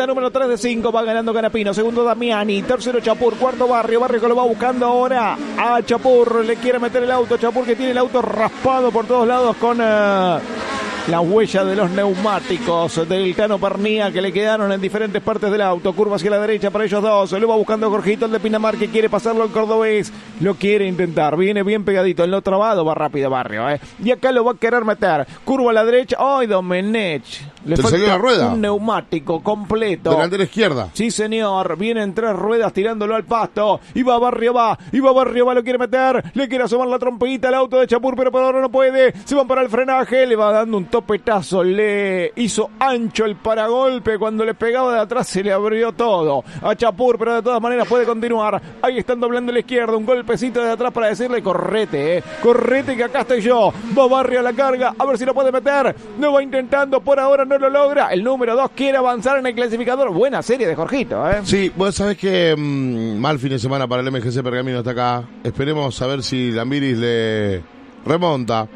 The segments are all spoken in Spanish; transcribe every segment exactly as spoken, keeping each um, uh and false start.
número tres de cinco, va ganando Canapino. Segundo Damiani, tercero Chapur, cuarto Barrio. Barrio que lo va buscando ahora a Chapur. Le quiere meter el auto. Chapur que tiene el auto raspado por todos lados con uh, la huella de los neumáticos del Cano Pernía que le quedaron en diferentes partes del auto. Curva hacia la derecha para ellos dos. Lo va buscando Jorgito, el de Pinamar, que quiere pasarlo al cordobés. Lo quiere intentar. Viene bien pegadito. El no trabado va rápido Barrio. ¿eh? Y acá lo va a querer meter. Curva a la derecha. ¡Ay, Domenech! Le ¿Te falta salió la rueda? Un neumático completo. Delantera izquierda. Sí, señor. Vienen tres ruedas tirándolo al pasto. Y va Barrio, va. Y va Barrio, va. Lo quiere meter. Le quiere asomar la trompita al auto de Chapur, pero por ahora no puede. Se van para el frenaje. Le va dando un topetazo. Le hizo ancho el paragolpe. Cuando le pegaba de atrás se le abrió todo a Chapur, pero de todas maneras puede continuar. Ahí están doblando a la izquierda. Un golpecito de atrás para decirle correte, eh. Correte que acá estoy yo. Va Barrio a la carga. A ver si lo puede meter. No va intentando. Por ahora no lo logra. El número dos quiere avanzar en el clasificador. Buena serie de Jorgito, ¿eh? Sí, vos sabés que mmm, mal fin de semana para el M G C Pergamino hasta acá. Esperemos saber si Lambiris le remonta.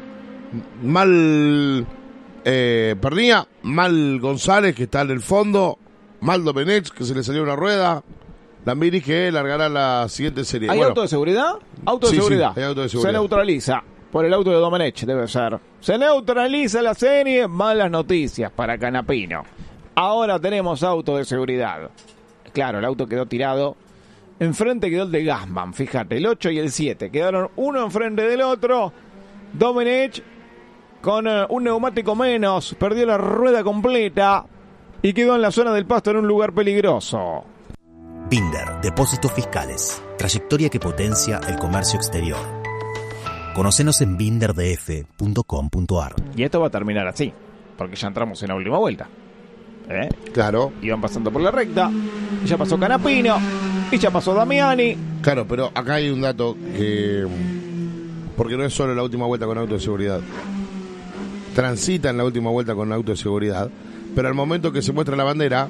Mal eh, Pernía, mal González, que está en el fondo. Mal Domenech, que se le salió una rueda. Lambiris que largará la siguiente serie. ¿Hay bueno, auto de seguridad? Auto de sí, seguridad. Sí, hay auto de seguridad. Se neutraliza. Por el auto de Domenech, debe ser. Se neutraliza la serie. Malas noticias para Canapino. Ahora tenemos auto de seguridad. Claro, el auto quedó tirado. Enfrente quedó el de Gassman, fíjate. El ocho y el siete. Quedaron uno enfrente del otro. Domenech con uh, un neumático menos. Perdió la rueda completa. Y quedó en la zona del pasto en un lugar peligroso. Binder, Depósitos Fiscales. Trayectoria que potencia el comercio exterior. Conócenos en binder d f punto com punto a r. Y esto va a terminar así, porque ya entramos en la última vuelta. ¿Eh? Claro. Iban pasando por la recta, y ya pasó Canapino, y ya pasó Damiani. Claro, pero acá hay un dato que... Porque no es solo la última vuelta con auto de seguridad. Transita en la última vuelta con auto de seguridad, pero al momento que se muestra la bandera,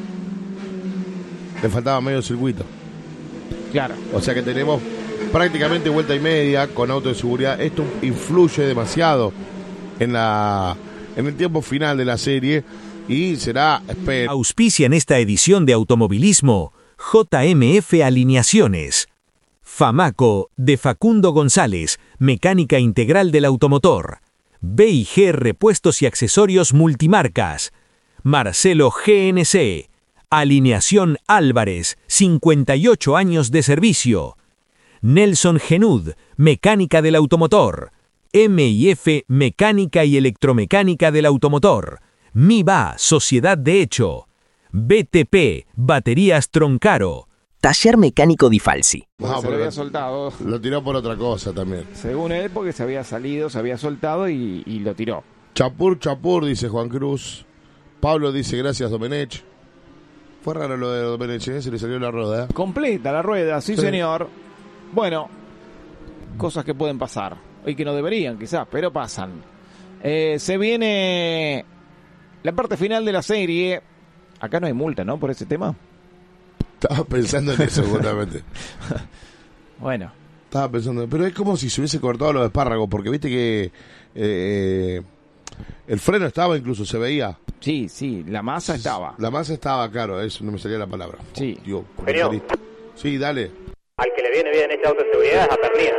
le faltaba medio circuito. Claro. O sea que tenemos prácticamente vuelta y media con auto de seguridad. Esto influye demasiado en la en el tiempo final de la serie y será... Espero. Auspicia en esta edición de Automovilismo J M F Alineaciones. Famaco de Facundo González, mecánica integral del automotor. B y G Repuestos y Accesorios Multimarcas. Marcelo G N C. Alineación Álvarez, cincuenta y ocho años de servicio. Nelson Genud, mecánica del automotor. M y F, mecánica y electromecánica del automotor. MIBA, Sociedad de Hecho. B T P, baterías Troncaro. Taller mecánico Di Falsi. No, se lo había soltado. Lo tiró por otra cosa también. Según él, porque se había salido, se había soltado y, y lo tiró. Chapur, Chapur, dice Juan Cruz. Pablo dice gracias Domenech. Fue raro lo de Domenech, ¿eh? Se le salió la rueda. Completa la rueda, sí, Sí. señor. Bueno, cosas que pueden pasar. Y que no deberían, quizás, pero pasan. Eh, se viene la parte final de la serie. Acá no hay multa, ¿no? Por ese tema. Estaba pensando en eso, justamente. Bueno. Estaba pensando, pero es como si se hubiese cortado los espárragos, porque viste que eh, el freno estaba, incluso se veía. Sí, sí, la masa estaba. La masa estaba, claro, eso no me salía la palabra. Sí. Oh, Dios, por Genio. el sí, dale. Al que le viene bien este auto de seguridad es a Pernía.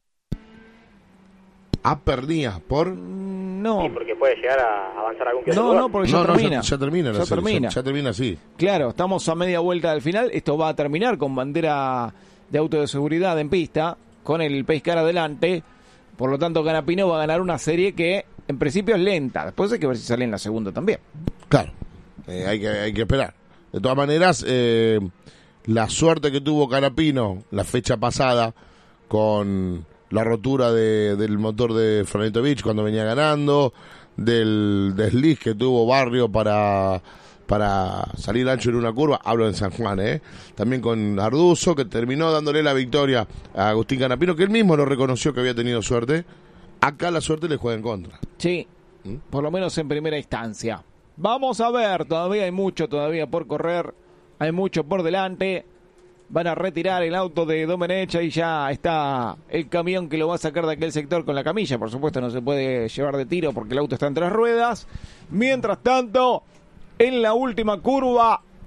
A Pernía, por... No. Sí, porque puede llegar a avanzar algún que otro No, gol. no, porque no, ya no, termina. ya, ya termina la Ya serie, termina. Ya, ya termina así. Claro, estamos a media vuelta del final. Esto va a terminar con bandera de auto de seguridad en pista, con el Pescar adelante. Por lo tanto, Canapino va a ganar una serie que en principio es lenta. Después hay que ver si sale en la segunda también. Claro, eh, hay, que, hay que esperar. De todas maneras, eh, la suerte que tuvo Canapino la fecha pasada con la rotura de, del motor de Franetovich cuando venía ganando, del desliz que tuvo Barrio para, para salir ancho en una curva, hablo en San Juan, ¿eh? También con Arduzo, que terminó dándole la victoria a Agustín Canapino, que él mismo lo reconoció que había tenido suerte. Acá la suerte le juega en contra. Sí, ¿Mm? Por lo menos en primera instancia. Vamos a ver, todavía hay mucho todavía por correr, hay mucho por delante. Van a retirar el auto de Domenech y ya está el camión que lo va a sacar de aquel sector con la camilla. Por supuesto no se puede llevar de tiro porque el auto está en tres ruedas. Mientras tanto, en la última curva